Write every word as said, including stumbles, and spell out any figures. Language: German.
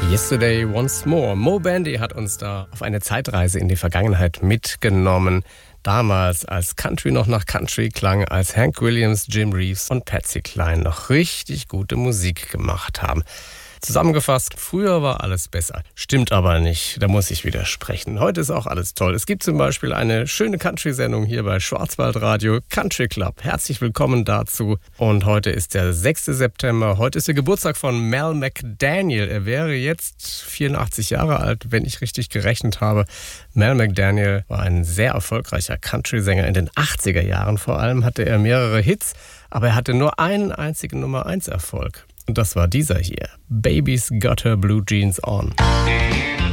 Yesterday Once More. Moe Bandy hat uns da auf eine Zeitreise in die Vergangenheit mitgenommen. Damals, als Country noch nach Country klang, als Hank Williams, Jim Reeves und Patsy Cline noch richtig gute Musik gemacht haben. Zusammengefasst, früher war alles besser. Stimmt aber nicht, da muss ich widersprechen. Heute ist auch alles toll. Es gibt zum Beispiel eine schöne Country-Sendung hier bei Schwarzwaldradio, Country Club. Herzlich willkommen dazu. Und heute ist der sechster September. Heute ist der Geburtstag von Mel McDaniel. Er wäre jetzt vierundachtzig Jahre alt, wenn ich richtig gerechnet habe. Mel McDaniel war ein sehr erfolgreicher Country-Sänger. In den achtziger Jahren vor allem hatte er mehrere Hits, aber er hatte nur einen einzigen Nummer eins Erfolg. Und das war dieser hier. Baby's Got Her Blue Jeans On.